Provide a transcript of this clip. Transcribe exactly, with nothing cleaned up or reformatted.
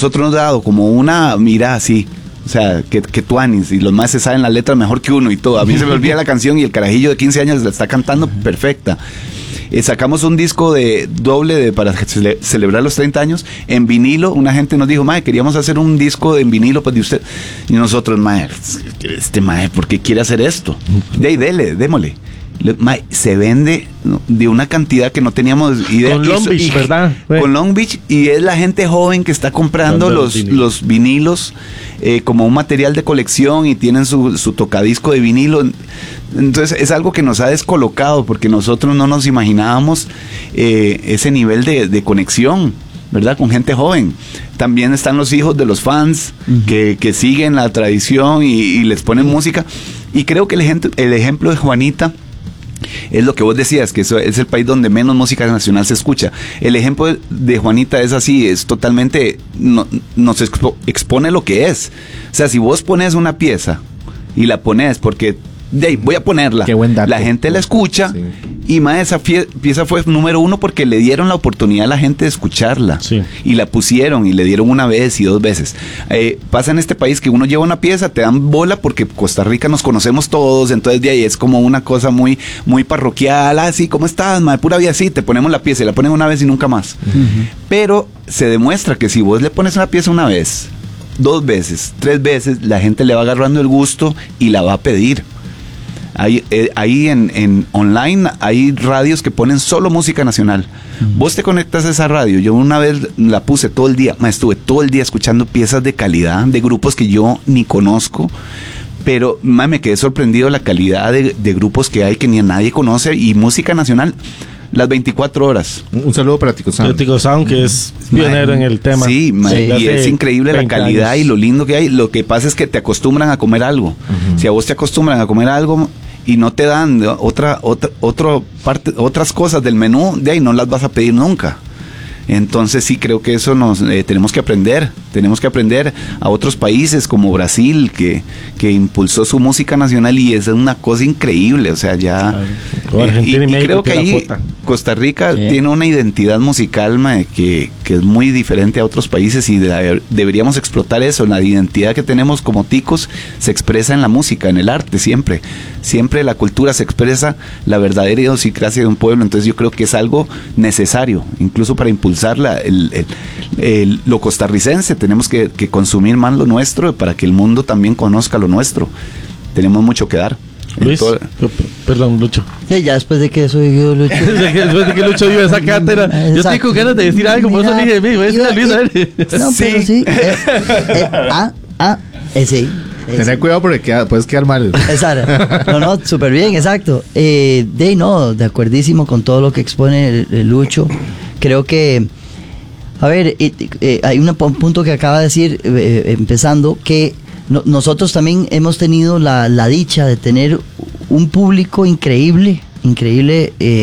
nosotros nos ha dado como una mira así. O sea, que, que tuanis, y los más se saben la letra mejor que uno y todo. A mí se me olvida la canción y el carajillo de quince años la está cantando perfecta. Eh, sacamos un disco de doble de, para cele- celebrar los treinta años en vinilo. Una gente nos dijo, mae, queríamos hacer un disco en vinilo pues de usted. Y nosotros, mae, este mae, ¿por qué quiere hacer esto? De ahí, dele, démosle. Le- mae, se vende de una cantidad que no teníamos idea. Con Long Y- Beach, y- ¿verdad? Con Long Beach, y es la gente joven que está comprando Con los, los vinilos. los vinilos eh, como un material de colección y tienen su, su tocadisco de vinilo. Entonces es algo que nos ha descolocado porque nosotros no nos imaginábamos eh, ese nivel de, de conexión, ¿verdad? Con gente joven. También están los hijos de los fans uh-huh. que, que siguen la tradición y, y les ponen música. Y creo que el ejemplo, el ejemplo de Juanita es lo que vos decías, que eso es el país donde menos música nacional se escucha. El ejemplo de, de Juanita es así, es totalmente, no, nos expo, expone lo que es. O sea, si vos pones una pieza y la pones porque de ahí voy a ponerla, qué buen dato. La gente la escucha, sí. Y más esa fie, pieza fue número uno porque le dieron la oportunidad a la gente de escucharla, sí. Y la pusieron y le dieron una vez y dos veces. Eh, pasa en este país que uno lleva una pieza, te dan bola porque Costa Rica nos conocemos todos, entonces de ahí es como una cosa muy, muy parroquial, así, ¿cómo estás, madre? Pura vida, sí, te ponemos la pieza y la ponen una vez y nunca más. Uh-huh. Pero se demuestra que si vos le pones una pieza una vez, dos veces, tres veces, la gente le va agarrando el gusto y la va a pedir. Ahí, eh, ahí en, en online hay radios que ponen solo música nacional. Uh-huh. Vos te conectas a esa radio. Yo una vez la puse todo el día. Me estuve todo el día escuchando piezas de calidad de grupos que yo ni conozco. Pero ma, me quedé sorprendido de la calidad de, de grupos que hay que ni a nadie conoce. Y música nacional las veinticuatro horas. Un saludo para Tico Sound. Tico Sound, que es pionero ma, en el tema. Sí, ma, sí, y es increíble la calidad años. Y lo lindo que hay. Lo que pasa es que te acostumbran a comer algo. Uh-huh. Si a vos te acostumbran a comer algo y no te dan otra, otra, otro parte, otras cosas del menú, de ahí no las vas a pedir nunca. Entonces sí creo que eso nos eh, tenemos que aprender, tenemos que aprender a otros países como Brasil que, que impulsó su música nacional y es una cosa increíble, o sea ya claro. eh, y, y, y creo que ahí Costa Rica sí. tiene una identidad musical ma, que, que es muy diferente a otros países y de, deberíamos explotar eso. La identidad que tenemos como ticos se expresa en la música, en el arte, siempre siempre la cultura se expresa, la verdadera idiosincrasia de un pueblo. Entonces yo creo que es algo necesario, incluso para impulsar La, el, el, el, lo costarricense. Tenemos que, que consumir más lo nuestro para que el mundo también conozca lo nuestro. Tenemos mucho que dar. Luis, todo... perdón, Lucho. Sí, ya después de que soy yo, Lucho. Después de que Lucho dio esa cátedra. Exacto. Yo estoy con ganas de decir algo, por eso dije, voy a decir a Luis, a ver. No, sí. Pero sí. Eh, eh, ah, ah, eh, sí. Tener cuidado porque queda, puedes quedar mal. Exacto. No, no, súper bien, exacto. Eh, de no, de acuerdísimo con todo lo que expone el, el Lucho. Creo que, a ver, eh, eh, hay un punto que acaba de decir, eh, empezando, que no, nosotros también hemos tenido la, la dicha de tener un público increíble, increíble. Eh,